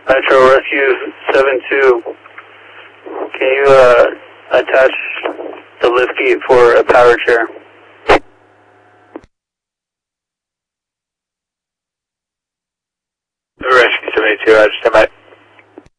Metro Rescue 7-2. Can you attach the lift gate for a power chair? Rescue 72, I just stand by.